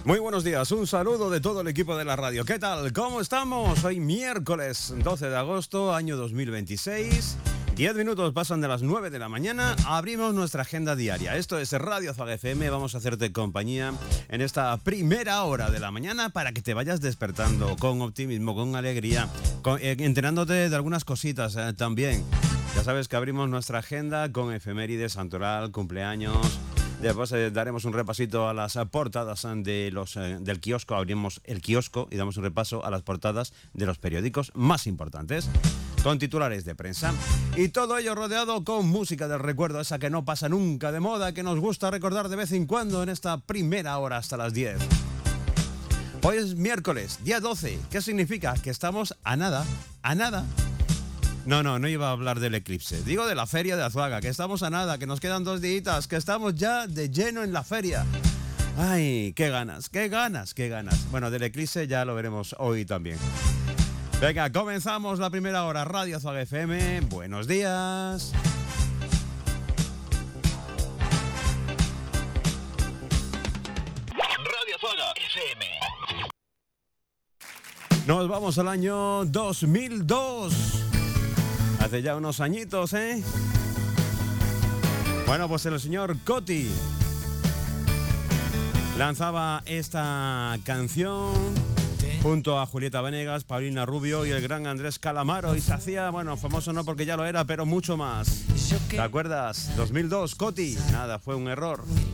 Muy buenos días, un saludo de todo el equipo de la radio. ¿Qué tal? ¿Cómo estamos? Hoy miércoles 12 de agosto, año 2026. 10 minutos pasan de las 9 de la mañana, abrimos nuestra agenda diaria. Esto es Radio Azuaga FM, vamos a hacerte compañía en esta primera hora de la mañana para que te vayas despertando con optimismo, con alegría, enterándote de algunas cositas también. Ya sabes que abrimos nuestra agenda con efemérides, santoral, cumpleaños. Después daremos un repasito a las portadas del kiosco, abrimos el kiosco y damos un repaso a las portadas de los periódicos más importantes, con titulares de prensa. Y todo ello rodeado con música del recuerdo, esa que no pasa nunca de moda, que nos gusta recordar de vez en cuando en esta primera hora hasta las 10. Hoy es miércoles, día 12. ¿Qué significa? Que estamos a nada. No iba a hablar del eclipse. Digo de la feria de Azuaga, que estamos a nada, que nos quedan 2 días, que estamos ya de lleno en la feria. ¡Ay, qué ganas! Bueno, del eclipse ya lo veremos hoy también. Venga, comenzamos la primera hora. Radio Azuaga FM, buenos días. Radio Azuaga FM. Nos vamos al año 2002. Hace ya unos añitos, ¿eh? Bueno, pues el señor Coti lanzaba esta canción junto a Julieta Venegas, Paulina Rubio y el gran Andrés Calamaro. Y se hacía, bueno, famoso no porque ya lo era, pero mucho más. ¿Te acuerdas? 2002, Coti. Nada, fue un error.